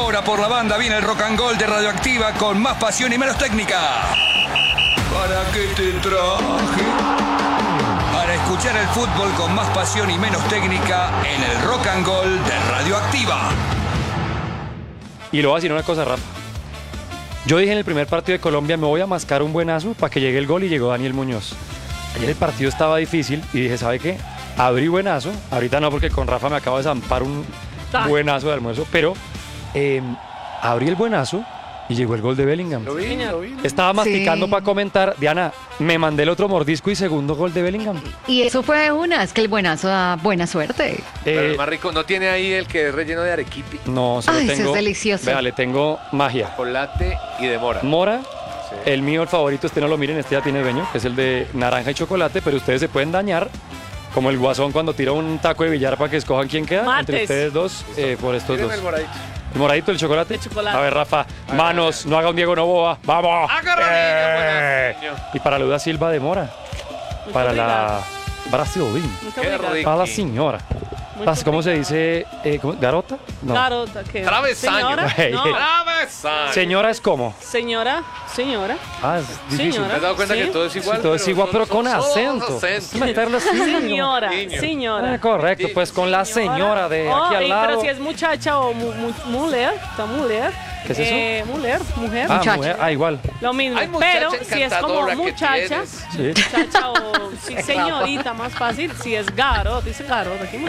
Ahora por la banda viene el Rock and Roll de Radioactiva con más pasión y menos técnica. ¿Para qué te traje? Para escuchar el fútbol con más pasión y menos técnica en el Rock and Roll de Radioactiva. Y le voy a decir una cosa, Rafa. Yo dije en el primer partido de Colombia, me voy a mascar un buenazo para que llegue el gol, y llegó Daniel Muñoz. Ayer el partido estaba difícil y dije, ¿sabe qué? Abrí buenazo. Ahorita no, porque con Rafa me acabo de zampar un buenazo de almuerzo, pero abrí el buenazo y llegó el gol de Bellingham. Lo vi. Estaba masticando para comentar. Diana, me mandé el otro mordisco y segundo gol de Bellingham. Y eso fue es que el buenazo da buena suerte. Pero el más rico, ¿no tiene ahí el que es relleno de arequipe? No, solo Ay, tengo... eso es delicioso. Vea, le tengo magia. Chocolate y de mora. Mora, Sí. el mío, el favorito, no lo miren, este ya tiene dueño, que es el de naranja y chocolate, pero ustedes se pueden dañar, como el Guasón cuando tira un taco de billar para que escojan quién queda. Mates. Entre ustedes dos, por estos Miren dos. el moradito. ¿El moradito, el chocolate? El chocolate. A ver, Rafa, manos, no haga un Diego Novoa. ¡Vamos! Niño. Y para Luda Silva de Mora. Muy Para complicado. la Brasilín. Muy Qué complicado. rico. Para la señora. Muy ¿Cómo se complicado. dice? ¿Garota? No. Garota, ¿qué? Travesaño. Señora, Hey, no. hey. Travesaño. Señora es como. Señora. Ah, es difícil. Señora. ¿Te has dado cuenta Sí. que todo es igual? Sí, todo es igual, pero con son acento. acentos. Meterlo así. Señora, Niño. señora. Correcto, pues con la señora de aquí al lado. Pero si es muchacha o mujer, está mujer. ¿Qué es eso? Mujer. Ah, Muchacha. mujer. Igual. Lo mismo. Ay, muchacha Pero si es como encantadora que muchacha, tienes. Sí. muchacha o señorita, más fácil. Si es garota, dice garota. Aquí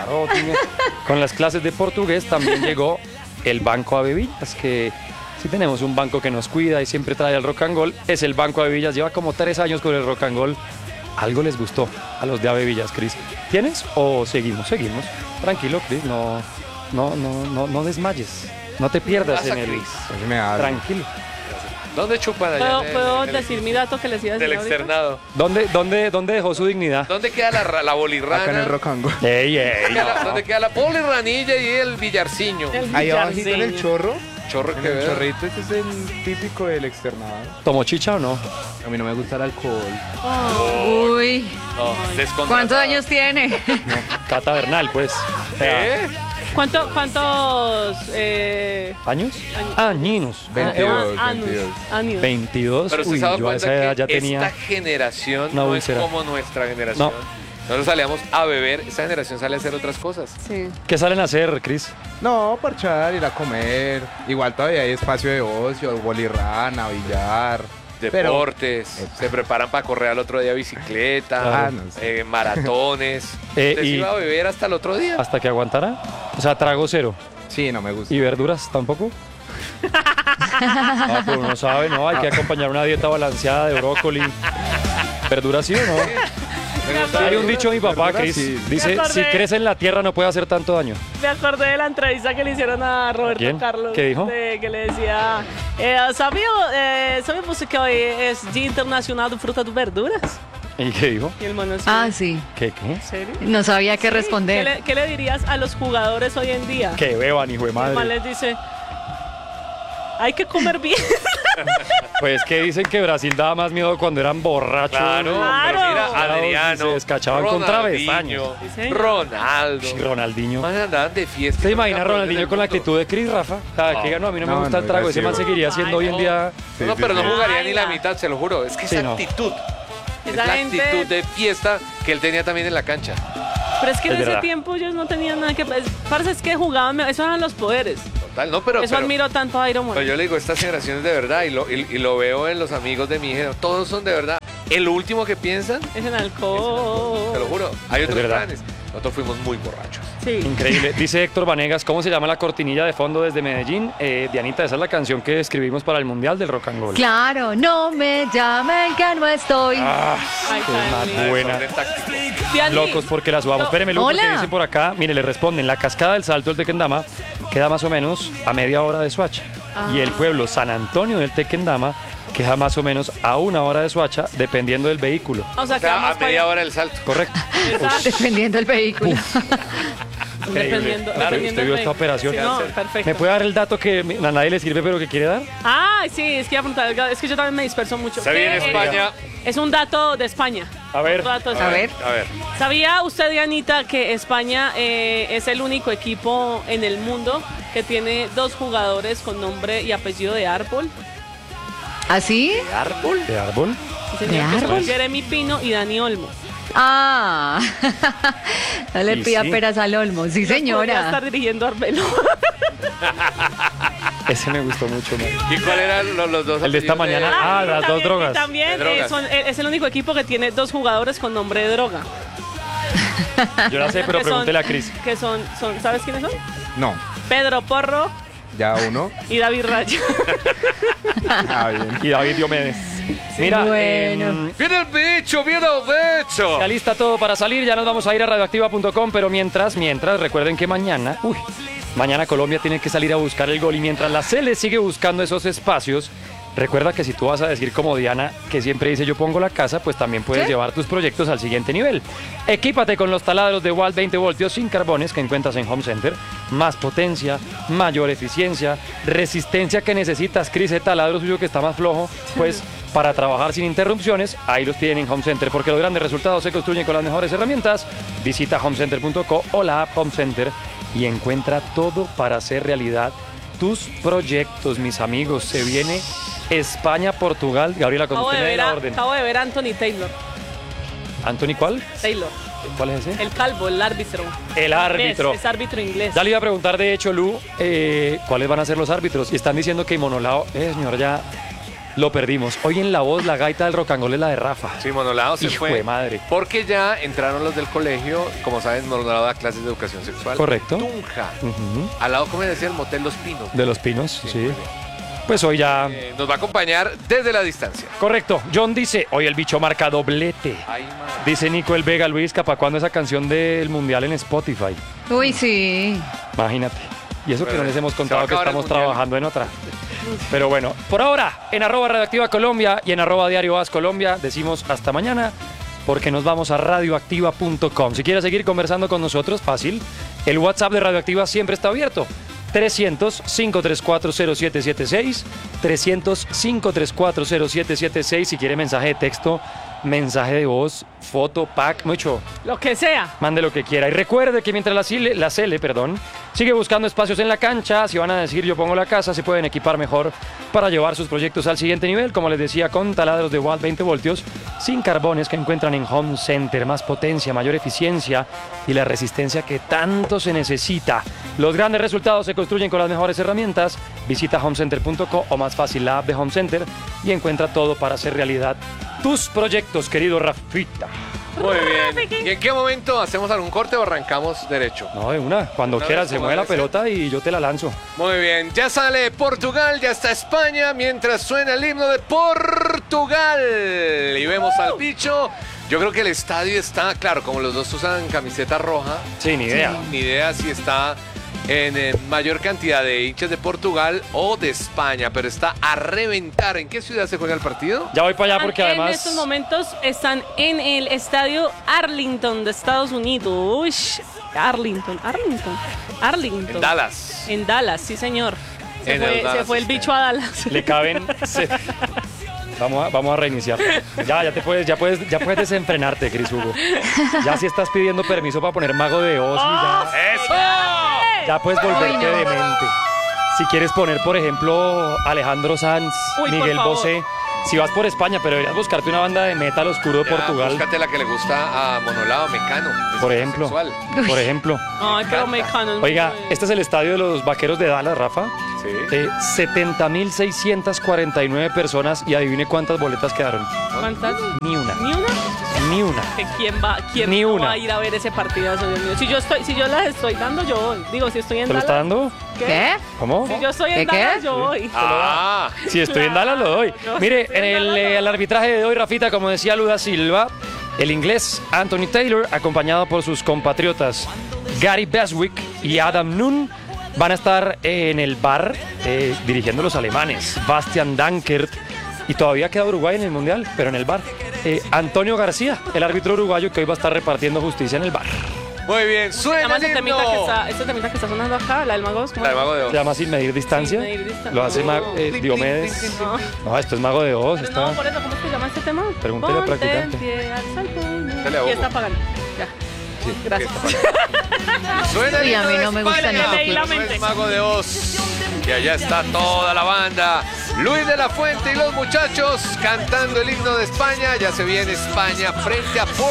Con las clases de portugués también llegó el Banco Avevillas, que si tenemos un banco que nos cuida y siempre trae el rock and roll, es el Banco Avevillas. Lleva como 3 años con el rock and roll. Algo les gustó a los de Avevillas, Cris. ¿Tienes o seguimos? Seguimos. Tranquilo, Cris, no desmayes. No te pierdas pasa, en el... Cris? Tranquilo. ¿Dónde chupan allá? ¿Puedo en el- decir mi dato que les iba a decir Del ahorita? externado. ¿Dónde dejó su dignidad? ¿Dónde queda la bolirrana? Acá en el Rock and Roll. Ey, ¿Dónde queda la bolirranilla y el billarciño? El Ahí abajito en el villarceño. chorro. Chorro En que el veo. chorrito, ese es el típico del externado. ¿Tomó chicha o no? A mí no me gusta el alcohol. Uy, No, descontratado. ¿cuántos años tiene? Cata Bernal, pues. ¿Eh? ¿Cuántos ¿Años? Añinos. 22, años? 22. Pero usted Uy, se ha dado yo a esa cuenta edad que ya tenía... esta generación una no es úlcera. como nuestra generación. No. Nosotros salíamos a beber, esta generación sale a hacer otras cosas. Sí. ¿Qué salen a hacer, Cris? No, parchar, ir a comer. Igual todavía hay espacio de ocio, bolirrana, billar. Pero- Deportes, se preparan para correr al otro día bicicleta, Claro. no sé. maratones. Eh, Usted se y- iba a beber hasta el otro día. ¿Hasta que aguantara? O sea, trago cero. Sí, no me gusta. ¿Y verduras tampoco? Ah, pues uno sabe, ¿no? Hay que acompañar una dieta balanceada de brócoli. ¿Verduras sí o no? Hay un dicho de mi papá, Verduras Cris. sí. Dice, Me acordé. si crece en la tierra no puede hacer tanto daño. Me acordé de la entrevista que le hicieron a Roberto ¿Quién? Carlos. ¿Qué dijo? Que le decía, ¿sabe você que hoy es Día Internacional de Frutas y Verduras? ¿Y qué dijo? Y el mono así, Ah, sí. ¿Qué? ¿en serio? No sabía qué ¿Qué responder. qué le dirías a los jugadores hoy en día? Que beban, hijo de El man madre. les dice, hay que comer bien. Pues que dicen que Brasil daba más miedo cuando eran borrachos. Claro, Claro. pero mira, Claro, Adriano, se descachaban con Ronaldinho, travesaños. Sí, señor. Ronaldo. Y Ronaldinho. Más andaban de fiesta. ¿Te imaginas a Campeones Ronaldinho del con la mundo. actitud de Cris, Rafa? Cada que ganó, a mí no me No, gusta no, el trago. Ese man agresivo. seguiría siendo hoy en día... Sí, No, sí, pero sí. no jugaría ni la Baila. mitad, se lo juro. Es que Sí, esa no. actitud. Es Esa la gente- actitud de fiesta que él tenía también en la cancha. Pero es que en Es ese verdad. tiempo ellos no tenían nada que... Parece es que jugaban, esos eran los poderes. Total, no, pero. Eso admiro tanto a Iron Man. Pero yo le digo, esta generación es de verdad y lo veo en los amigos de mi hija. Todos son de verdad. El último que piensan, Es en te lo alcohol. juro. Hay otros verdad. planes. Nosotros fuimos muy borrachos. Sí. Increíble. Dice Héctor Vanegas, ¿cómo se llama la cortinilla de fondo desde Medellín? Dianita, esa es la canción que escribimos para el Mundial del Rock and Roll. Claro, no me llamen que no estoy. Ah, Ay, qué más Carly. buena. Desorden táctico. Diani, Locos porque la subamos. No. Espéreme, Lu, porque Hola. dice por acá, mire, le responden, la cascada del Salto del Tequendama queda más o menos a media hora de Soacha. Y el pueblo San Antonio del Tequendama queda más o menos a 1 hora de Soacha, dependiendo del vehículo. O sea, O que sea, vamos a media hora el salto. ¿Correcto? Exacto. Dependiendo del vehículo. Dependiendo, Claro, dependiendo usted vio de- esta operación. Sí, no, perfecto. ¿Me puede dar el dato que a nadie le sirve pero que quiere dar? Ah, sí, es que iba a preguntar, es que yo también me disperso mucho. Se viene ¿Qué España. Es un dato de España. A ver. Otro dato de A España. ver. A ver. ¿Sabía usted, Dianita, que España es el único equipo en el mundo que tiene 2 jugadores con nombre y apellido de árbol? ¿Así? ¿Árbol? ¿De árbol? Sí, señor, ¿De que son árbol? Jeremy Pino y Dani Olmo. Ah, no le Y pida sí. peras al olmo. Sí, Podría señora. estar dirigiendo Arbelo. Ese me gustó mucho, man. ¿Y cuál eran los dos? El de esta apellidos mañana. Ah, las dos drogas. También De drogas. es el único equipo que tiene 2 jugadores con nombre de droga. Yo la sé, pero Que son- pregúntele a Cris. Que son, ¿sabes quiénes son? No, Pedro Porro ya uno. y David Raya. Ah, bien. Y David Diomedes. Mira, Bueno. ¡Viene el bicho! ¡Viene el bicho! ya lista todo para salir, ya nos vamos a ir a radioactiva.com, pero mientras, recuerden que mañana Colombia tiene que salir a buscar el gol y mientras la Sele sigue buscando esos espacios, recuerda que si tú vas a decir como Diana, que siempre dice yo pongo la casa, pues también puedes ¿Sí? llevar tus proyectos al siguiente nivel. Equípate con los taladros de Walt 20 voltios sin carbones que encuentras en Home Center. Más potencia, mayor eficiencia, resistencia que necesitas. Cris, el taladro suyo que está más flojo, pues para trabajar sin interrupciones, ahí los tienen en Home Center, porque los grandes resultados se construyen con las mejores herramientas. Visita homecenter.co o la app Home Center y encuentra todo para hacer realidad tus proyectos, mis amigos. Se viene España, Portugal. Gabriela, cuando Acabo usted de me dé ver la a, orden. acabo de ver a Anthony Taylor. ¿Anthony cuál? Taylor, ¿Cuál es ese? el calvo, el árbitro. El árbitro. Es árbitro inglés. Ya le iba a preguntar, de hecho, Lu, cuáles van a ser los árbitros. Y están diciendo que Monolao, señor, ya lo perdimos. Hoy en La Voz, la gaita del rock and roll es la de Rafa. Sí, Monolao se Hijo fue. de madre. Porque ya entraron los del colegio. Como saben, Monolao da clases de educación sexual. Correcto. Tunja. Ujú. Al lado, como decía, el Motel Los Pinos. De los Pinos, sí. muy bien. Pues hoy ya... Nos va a acompañar desde la distancia. Correcto. John dice, hoy el bicho marca doblete. Ay, madre. Dice Nico El Vega, Luis, ¿para cuándo esa canción del Mundial en Spotify? Uy, sí. Imagínate. Y eso que no les hemos Se va a contado que acabar el estamos Mundial. trabajando en otra. Pero bueno, por ahora, en @radioactiva Colombia y en @diario As Colombia, decimos hasta mañana, porque nos vamos a radioactiva.com. Si quieres seguir conversando con nosotros, fácil. El WhatsApp de Radioactiva siempre está abierto. 300-534-0776. 300-534-0776. Si quiere mensaje de texto, mensaje de voz, foto, pack, mucho. Lo que sea. Mande lo que quiera. Y recuerde que mientras la Sele, sigue buscando espacios en la cancha, si van a decir yo pongo la casa, se pueden equipar mejor para llevar sus proyectos al siguiente nivel, como les decía, con taladros de Walt 20 voltios, sin carbones que encuentran en Home Center, más potencia, mayor eficiencia y la resistencia que tanto se necesita. Los grandes resultados se construyen con las mejores herramientas. Visita homecenter.co o más fácil la app de Home Center y encuentra todo para hacer realidad tus proyectos, querido Rafita. Muy bien. ¿Y en qué momento hacemos algún corte o arrancamos derecho? No, de una. Cuando Una quieras, vez, se como mueve la debe ser. pelota y yo te la lanzo. Muy bien, ya sale Portugal, ya está España, mientras suena el himno de Portugal. Y vemos al bicho. Yo creo que el estadio está, claro, como los dos usan camiseta roja, Sí, ni idea. ni idea si está en mayor cantidad de hinchas de Portugal o de España, pero está a reventar. ¿En qué ciudad se juega el partido? Ya voy para allá porque En además... estos momentos están en el estadio Arlington de Estados Unidos. Uy, Arlington. En Dallas. En Dallas, sí señor. En el Se Dallas fue el está. bicho a Dallas. Le caben... Vamos a reiniciar. Ya puedes desenfrenarte, Cris Hugo. Ya si estás pidiendo permiso para poner Mago de Oz y ¡Eso! ya puedes volverte Ay, no. demente. Si quieres poner, por ejemplo, Alejandro Sanz, Uy, por Miguel favor. Bosé, si vas por España, pero deberías buscarte una banda de metal oscuro de Ya, Portugal, Búscate la que le gusta a Monolao Mecano. es por ejemplo. sexual. Por ejemplo. Ay, pero encanta. mecano. Oiga, este es el estadio de los Vaqueros de Dallas, Rafa. Sí. 70.649 personas y adivine cuántas boletas quedaron. ¿Cuántas? Ni una. ¿Ni una? Ni una. Que ¿Quién Ni no una. va a ir a ver ese partidazo, Dios mío? Si yo las estoy dando, yo voy. Digo, si estoy en ¿Te lo Dallas. está dando? ¿Qué? ¿Cómo? Si yo estoy en ¿Qué, qué? Dallas, yo voy. Ah, Si estoy en Dallas, lo doy. Yo Mire, estoy en en Dallas, el arbitraje de hoy, Rafita, como decía Luda Silva, el inglés Anthony Taylor, acompañado por sus compatriotas Gary Beswick y Adam Nunn, van a estar en el bar dirigiendo los alemanes, Bastian Dankert, y todavía queda Uruguay en el Mundial, pero en el bar. Antonio García, el árbitro uruguayo que hoy va a estar repartiendo justicia en el bar. Muy bien, suena Además, el himno. este temita que está sonando acá, la del Mago de Oz, ¿cómo La del es? Mago de Oz. Se llama Sin Medir Distancia. Sin Medir Distancia. Lo hace Diomedes. No, esto es Mago de Oz. Pero no, por eso, ¿cómo es que se llama este tema? Pregúntele al Ponte practicante. en pie, alza el puño. Dale a Y Hugo. está apagando. Ya. Gracias. Suena el Uy, a himno mí de no me gusta España, nada. pero no es Mago de Oz. Y allá está toda la banda. Luis de la Fuente y los muchachos cantando el himno de España. Ya se viene España frente a Portugal.